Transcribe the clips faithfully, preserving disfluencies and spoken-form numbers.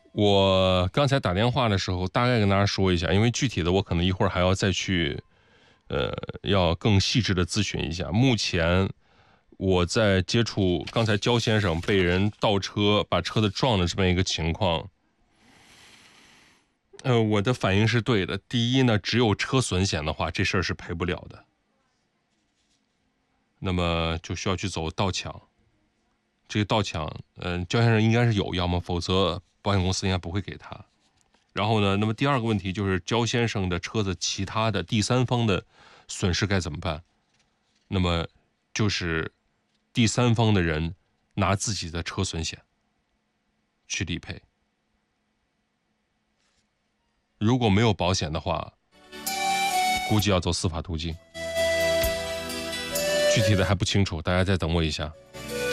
我刚才打电话的时候，大概跟大家说一下，因为具体的我可能一会儿还要再去，呃，要更细致的咨询一下。目前我在接触刚才焦先生被人倒车把车子撞的这么一个情况，呃，我的反应是对的。第一呢，只有车损险的话，这事儿是赔不了的，那么就需要去走盗抢。这个盗抢，嗯、呃，焦先生应该是有，要么否则保险公司应该不会给他。然后呢，那么第二个问题就是焦先生的车子其他的第三方的损失该怎么办？那么就是第三方的人拿自己的车损险去理赔。如果没有保险的话，估计要走司法途径。具体的还不清楚，大家再等我一下。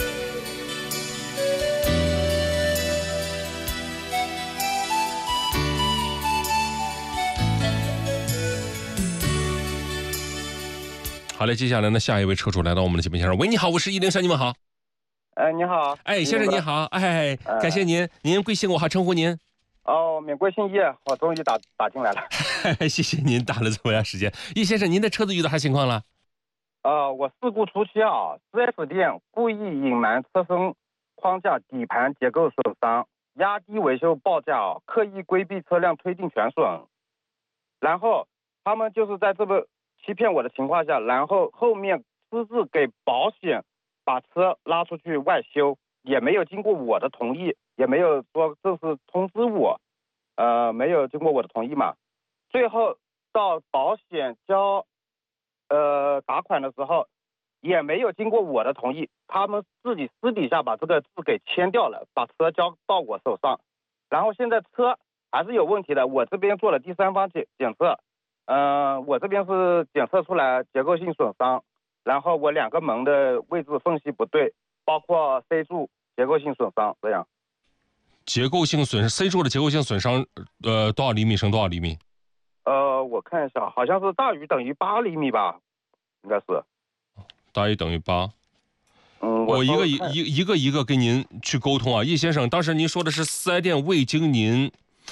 好嘞，接下来呢，下一位车主来到我们的节目现场。喂，你好，我是一零三，你们好。 哎，你好。 哎，先生你好。哎，感谢您，您贵姓？我还称呼您。 哦，免贵姓叶，我终于打打进来了。 谢谢您打了这么长时间。叶先生，您的车子遇到啥情况了？ 呃，我事故初期啊 ，四 S 店故意隐瞒车身框架底盘结构损伤，压低维修报价啊，刻意规避车辆推进全损，然后他们就是在这个欺骗我的情况下，然后后面私自给保险把车拉出去外修，也没有经过我的同意，也没有说正式通知我，呃，没有经过我的同意嘛。最后到保险交呃打款的时候，也没有经过我的同意，他们自己私底下把这个字给签掉了，把车交到我手上，然后现在车还是有问题的，我这边做了第三方检检测。嗯、呃，我这边是检测出来结构性损伤，然后我两个门的位置缝隙不对，包括 C 柱结构性损伤，这样。 结构性损伤 ，C 柱的结构性损伤，呃，多少厘米乘多少厘米？ 呃，我看一下，好像是大于等于八厘米吧，应该是。 大于等于八。 嗯， 我一个一一个一个跟您去沟通啊，叶先生，当时您说的是四 S 店未经您。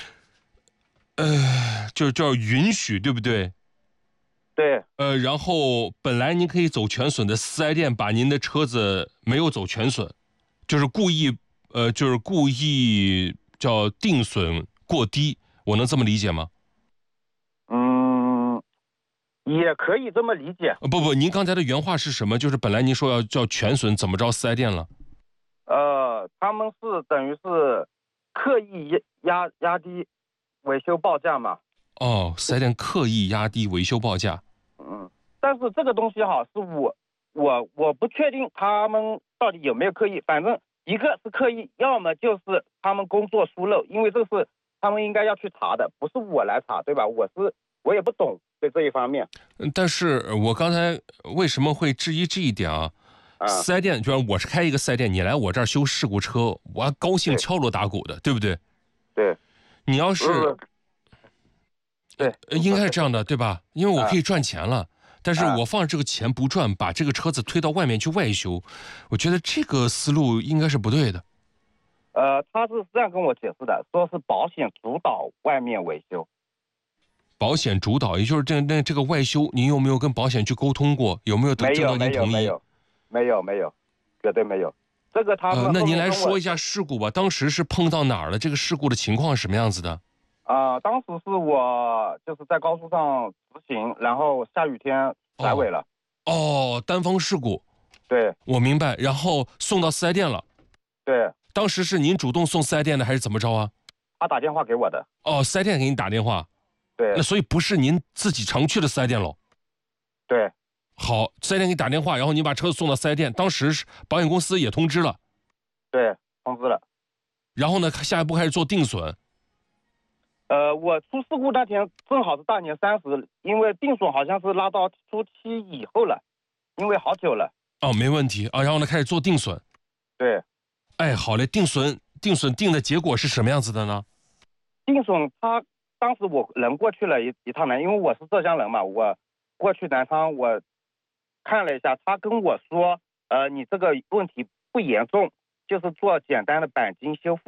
呃，就叫允许，对不对？ 对。 呃，然后本来您可以走全损的四 S 店把您的车子没有走全损，就是故意，呃，就是故意叫定损过低，我能这么理解吗？ 嗯，也可以这么理解。 呃，不不，您刚才的原话是什么？就是本来您说要叫全损，怎么着四 S 店了？ 呃，他们是等于是刻意压压低维修报价嘛。 哦，四 S 店刻意压低维修报价。 嗯，但是这个东西哈，是我我我不确定他们到底有没有刻意，反正一个是刻意，要么就是他们工作疏漏，因为这是他们应该要去查的，不是我来查，对吧？我是我也不懂对这一方面。 但是我刚才为什么会质疑这一点啊？ 啊， 四 S 店，就是我是开一个四 S 店，你来我这儿修事故车，我还高兴敲锣打鼓的，对不对？ 对。 你要是， 对， 应该是这样的，对吧？因为我可以赚钱了，但是我放着这个钱不赚，把这个车子推到外面去外修，我觉得这个思路应该是不对的。 呃，他是这样跟我解释的，说是保险主导外面维修。 保险主导，也就是这那这个外修，您有没有跟保险去沟通过？有没有得到您同意？ 没有，没有，没有，绝对没有。这个他们、 呃、那您来说一下事故吧。当时是碰到哪儿了？这个事故的情况是什么样子的？ 啊、呃，当时是我就是在高速上直行，然后下雨天甩尾了。 哦，哦，单方事故。 对， 我明白。然后送到四 S 店了。 对。 当时是您主动送四 S 店的，还是怎么着啊？ 他打电话给我的。 哦，四 S 店给你打电话。 对。 那所以不是您自己常去的四 S 店喽？ 对。 好，四 S 店给你打电话，然后你把车子送到四 S 店，当时是保险公司也通知了。 对，通知了。 然后呢，下一步开始做定损。 呃，我出事故那天正好是大年三十，因为定损好像是拉到初七以后了，因为好久了。 哦，没问题啊。然后呢，开始做定损。 对。 哎，好嘞，定损定损定的结果是什么样子的呢？ 定损他当时我人过去了一一趟南，因为我是浙江人嘛，我过去南昌我看了一下，他跟我说，呃，你这个问题不严重，就是做简单的钣金修复，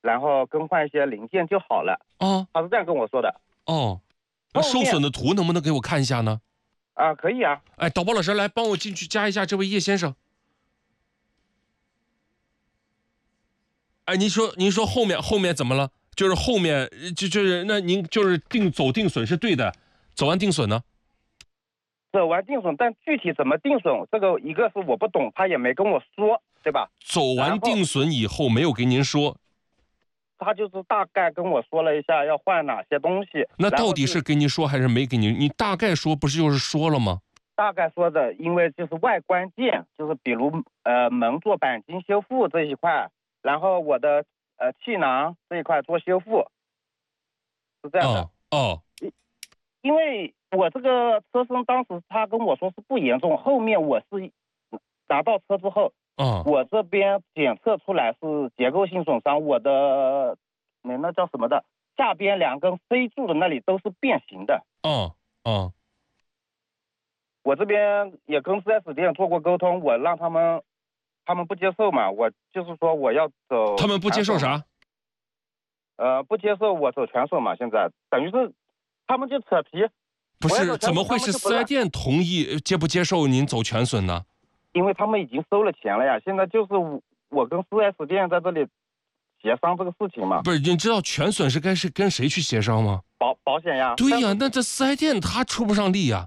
然后更换一些零件就好了。 哦他是这样跟我说的。 哦，那后面受损的图能不能给我看一下呢？ 啊，可以啊。 哎，导播老师来帮我进去加一下这位叶先生。哎，您说您说后面后面怎么了？就是后面就就是那您就是定走定损是对的，走完定损呢？ 走完定损，但具体怎么定损，这个一个是我不懂，他也没跟我说，对吧？ 走完定损以后没有给您说， 他就是大概跟我说了一下要换哪些东西。 那到底是跟您说还是没给您？你大概说不是就是说了吗？ 大概说的，因为就是外观件，就是比如呃门座钣金修复这一块，然后我的呃气囊这一块做修复，是这样的。 哦哦， 因为我这个车身当时他跟我说是不严重，后面我是拿到车之后， 哦， 我这边检测出来是结构性损伤，我的那那叫什么的下边两根 C 柱的那里都是变形的。 哦哦， 我这边也跟 四 S 店做过沟通，我让他们他们不接受嘛，我就是说我要走。 他们不接受啥？ 呃，不接受我走全损嘛，现在等于是他们就扯皮。 不是，怎么会是四 S 店同意接不接受您走全损呢？ 因为他们已经收了钱了呀，现在就是我跟 四 S 店在这里协商这个事情嘛。 不是，你知道全损是该是跟谁去协商吗？ 保保险呀。 对呀，那这四 S 店他出不上力呀。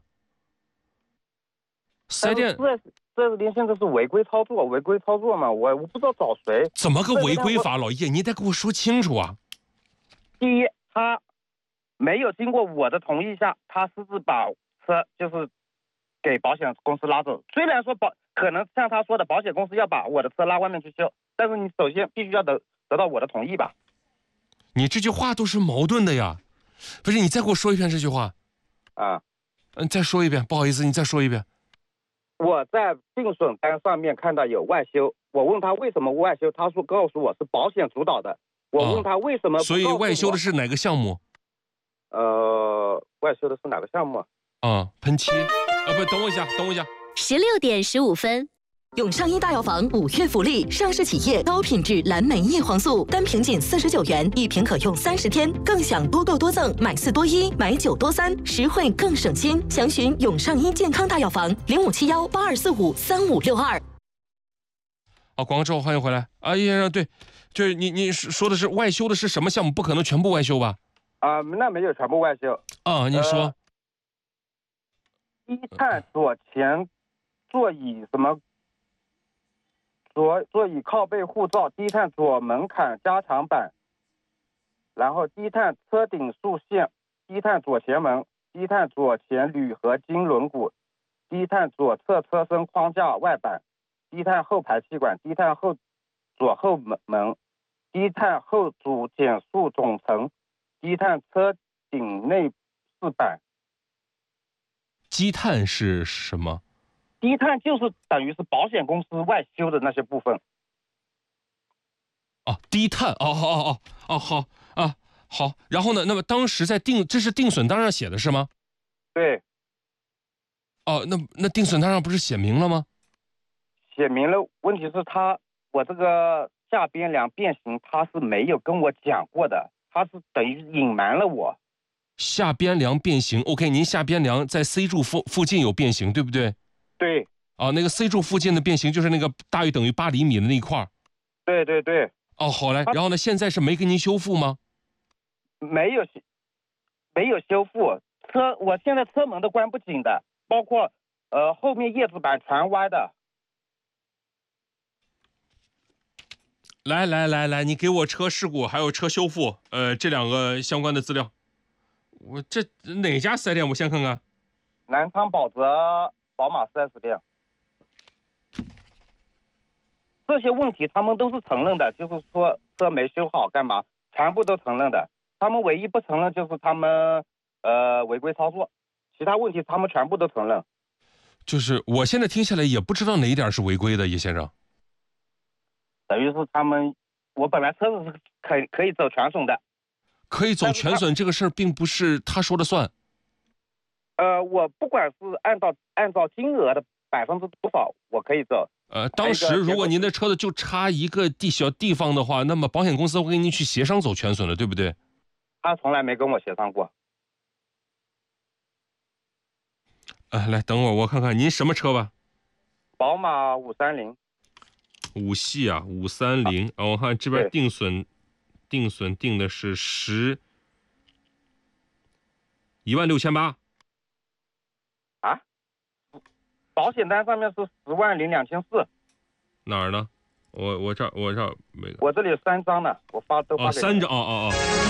四 S 店， 四 S 四 S 店现在是违规操作，违规操作嘛，我我不知道找谁。 怎么个违规法，老叶，你得给我说清楚啊。 第一，他没有经过我的同意下，他私自把车就是给保险公司拉走。虽然说保可能像他说的，保险公司要把我的车拉外面去修，但是你首先必须要得得到我的同意吧。 你这句话都是矛盾的呀。不是，你再给我说一遍这句话。 啊， 嗯，再说一遍，不好意思，你再说一遍。 我在定损单上面看到有外修，我问他为什么外修，他说告诉我是保险主导的。我问他为什么不告诉我、 所以外修的是哪个项目？ 呃，外修的是哪个项目？ 啊，喷漆。啊，不，等我一下，等我一下。 十六点十五分。 永上一大药房五月福利，上市企业高品质蓝莓叶黄素，单瓶仅四十九元，一瓶可用三十天，更享多购多赠，买四多一，买九多三，实惠更省心。详询永上一健康大药房零五七幺八二四五三五六二。 好，广告之后欢迎回来。啊，叶先生，对，就是你你说的是外修的是什么项目？不可能全部外修吧？ 啊、呃，那没有全部外修。 啊，你说。 低碳左前座椅什么？左座椅靠背护罩，低碳左门槛加强版，然后低碳车顶竖线，低碳左前门，低碳左前铝合金轮毂，低碳左侧车身框架外板，低碳后排气管，低碳后左后门门，低碳后主减速总成，低碳车顶内饰板。 积碳是什么？ 低碳就是等于是保险公司外修的那些部分。 哦，低碳，哦哦哦哦哦，好啊，好。然后呢？那么当时在定，这是定损单上写的是吗？ 对。 哦，那那定损单上不是写明了吗？ 写明了，问题是他我这个下边梁变形，他是没有跟我讲过的，他是等于隐瞒了我。 下边梁变形 ，OK， 您下边梁在 C 柱附附近有变形，对不对？ 对。 啊，那个 C 柱附近的变形就是那个大于等于八厘米的那一块。 对对对。 哦，好嘞。然后呢，现在是没给您修复吗？ 没有，没有修复。车，我现在车门都关不紧的，包括呃后面叶子板全歪的。 来来来来，你给我车事故还有车修复，呃，这两个相关的资料。我这哪家四 S 店？我先看看。 南昌宝泽宝马四 S 店。这些问题他们都是承认的，就是说车没修好干嘛，全部都承认的。他们唯一不承认就是他们呃违规操作，其他问题他们全部都承认。 就是我现在听下来也不知道哪一点是违规的，叶先生。 等于是他们，我本来车子是可以可以走全损的， 可以走全损这个事儿并不是他说了算。 呃，我不管是按照按照金额的百分之多少，我可以走。 呃，当时如果您的车子就差一个地小地方的话，那么保险公司会跟您去协商走全损的，对不对？ 他从来没跟我协商过。 呃，来等会儿我看看您什么车吧？ 宝马五三零。 五系啊，五三零。啊，我看这边定损，定损定的是十一万六千八。 啊？保险单上面是十万零两千四。 哪儿呢？我我这儿我这儿没。 我这里有三张呢，我发都发给你。 哦，三张，哦哦哦。